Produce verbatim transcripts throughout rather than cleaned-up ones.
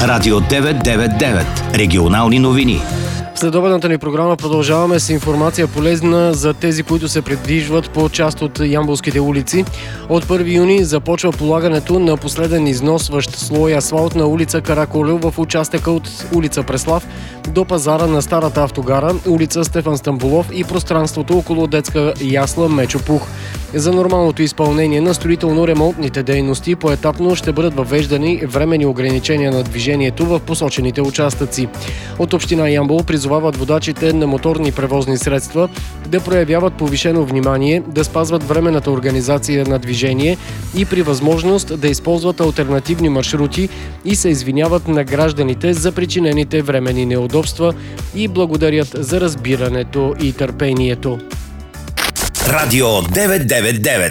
Радио деветsto девет и девет. Регионални новини. В следобедната ни програма продължаваме с информация полезна за тези, които се придвижват по част от ямболските улици. От първи юни започва полагането на последен износващ слой асфалт на улица Караколев в участъка от улица Преслав до пазара на Старата автогара, улица Стефан Стамболов и пространството около детска ясла Мечо Пух. За нормалното изпълнение на строително-ремонтните дейности поетапно ще бъдат въвеждани временни ограничения на движението в посочените участъци. От община Ямбол призовават водачите на моторни превозни средства да проявяват повишено внимание, да спазват временната организация на движение и при възможност да използват алтернативни маршрути и се извиняват на гражданите за причинените временни неудобства и благодарят за разбирането и търпението. Радио деветsto девет и девет.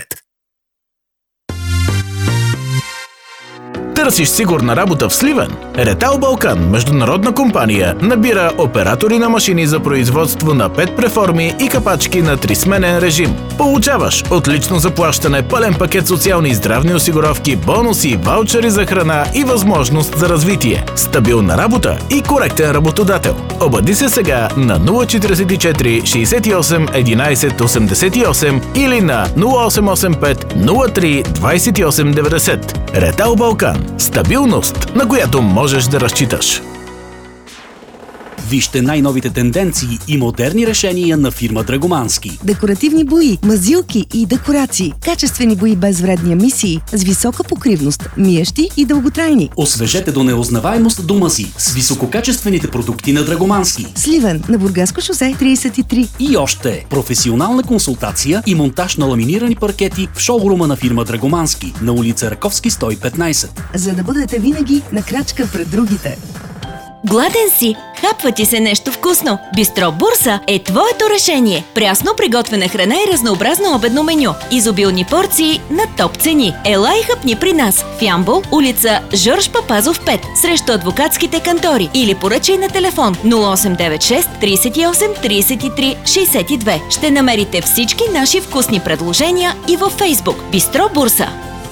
Търсиш сигурна работа в Сливен? Ретал Балкан, международна компания, набира оператори на машини за производство на пет преформи и капачки на трисменен режим. Получаваш отлично заплащане, пълен пакет социални и здравни осигуровки, бонуси, ваучери за храна и възможност за развитие. Стабилна работа и коректен работодател. Обади се сега на нула четиридесет и четири шейсет и осем единайсет осемдесет и осем или на нула осем осем пет нула три двайсет и осем деветдесет. Ретал Балкан. Стабилност, на която можеш да разчиташ. Вижте най-новите тенденции и модерни решения на фирма Драгомански. Декоративни бои, мазилки и декорации. Качествени бои без вредни емисии, с висока покривност, миещи и дълготрайни. Освежете до неузнаваемост дома си с висококачествените продукти на Драгомански. Сливен, на Бургаско шосе трийсет и три. И още професионална консултация и монтаж на ламинирани паркети в шоурума на фирма Драгомански на улица Раковски сто и петнайсет. За да бъдете винаги на крачка пред другите. Гладен си? Хапва ти се нещо вкусно? Бистро Бурса е твоето решение. Прясно приготвена храна и разнообразно обедно меню. Изобилни порции на топ цени. Ела и хапни при нас в Ямбол, улица Жорж Папазов пет, срещу адвокатските кантори, или поръчай на телефон нула осем девет шест трийсет и осем трийсет и три шейсет и две. Ще намерите всички наши вкусни предложения и във Фейсбук. Бистро Бурса.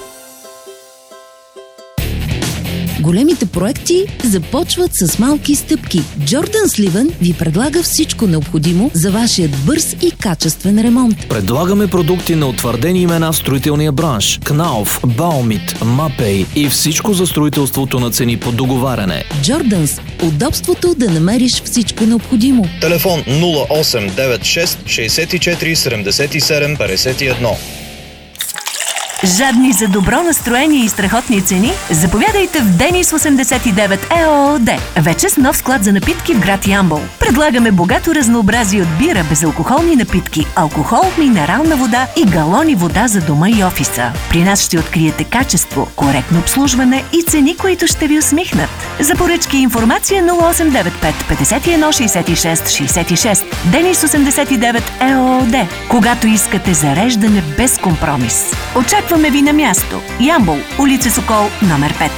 Големите проекти започват с малки стъпки. Джордан Сливен ви предлага всичко необходимо за вашият бърз и качествен ремонт. Предлагаме продукти на утвърдени имена в строителния бранш: Кнауф, Баумит, Мапей и всичко за строителството на цени по договаряне. Джорданс. Удобството да намериш всичко необходимо. Телефон нула осем девет шест шейсет и четири седемдесет и седем петдесет и едно. Жадни за добро настроение и страхотни цени? Заповядайте в Денис осемдесет и девет ЕООД. Вече с нов склад за напитки в град Ямбол. Предлагаме богато разнообразие от бира, безалкохолни напитки, алкохол, минерална вода и галони вода за дома и офиса. При нас ще откриете качество, коректно обслужване и цени, които ще ви усмихнат. За поръчки и информация нула осем девет пет петдесет и едно шейсет и шест шейсет и шест. Денис осемдесет и девет ЕООД. Когато искате зареждане без компромис. Очакваме ви на място. Ямбол, улица Сокол, номер пет.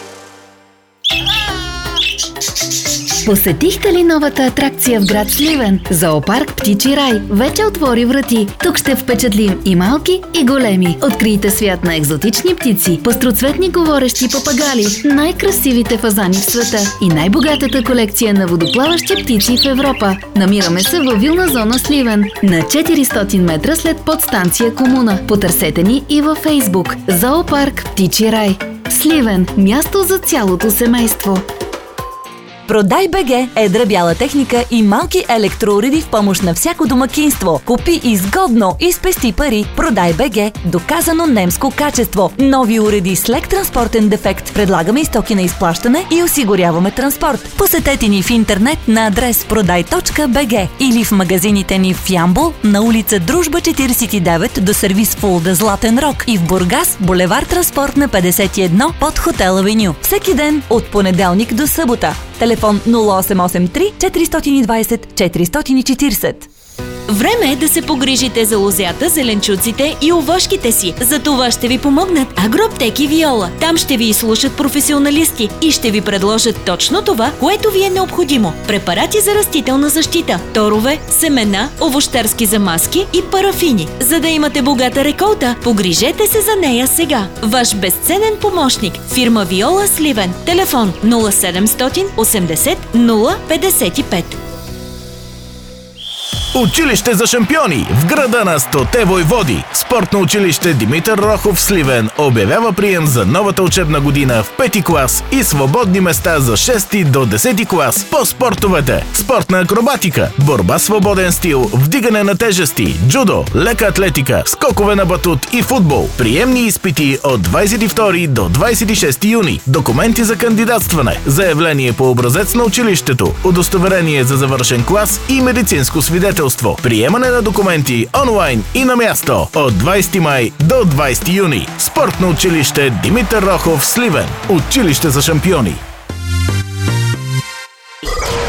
Посетихте ли новата атракция в град Сливен? Зоопарк Птичи рай вече отвори врати. Тук ще впечатлим и малки, и големи. Открийте свят на екзотични птици, пъстроцветни говорещи папагали, най-красивите фазани в света и най-богатата колекция на водоплаващи птици в Европа. Намираме се във вилна зона Сливен, на четиристотин метра след подстанция Комуна. Потърсете ни и във Фейсбук. Зоопарк Птичи рай. Сливен – място за цялото семейство. Продай БГ е едра бяла техника и малки електроуреди в помощ на всяко домакинство. Купи изгодно и спести пари. Продай БГ. Доказано немско качество. Нови уреди с лек транспортен дефект. Предлагаме и стоки на изплащане и осигуряваме транспорт. Посетете ни в интернет на адрес продай точка бг или в магазините ни в Ямбол на улица Дружба четирийсет и девет до сервис Фулда Златен Рок и в Бургас булевар Транспортна петдесет и едно под Хотел Авеню. Всеки ден от понеделник до събота. Телефон нула осем осем три четиристотин и двайсет четиристотин и четирийсет. Време е да се погрижите за лозята, зеленчуците и овошките си. За това ще ви помогнат Агроаптеки Виола. Там ще ви изслушат професионалисти и ще ви предложат точно това, което ви е необходимо. Препарати за растителна защита, торове, семена, овощарски замазки и парафини. За да имате богата реколта, погрижете се за нея сега. Ваш безценен помощник. Фирма Виола Сливен. Телефон нула седемстотин осемдесет нула петдесет и пет. Училище за шампиони в града на стоте войводи. Спортно училище Димитър Рохов Сливен обявява прием за новата учебна година в пети клас и свободни места за шести до десети клас по спортовете: спортна акробатика, борба свободен стил, вдигане на тежести, джудо, лека атлетика, скокове на батут и футбол. Приемни изпити от двадесет и втори до двадесет и шести юни. Документи за кандидатстване, заявление по образец на училището, удостоверение за завършен клас и медицинско свидетелство. Приемане на документи онлайн и на място от двадесети май до двадесети юни. Спортно училище Димитър Рохов Сливен. Училище за шампиони.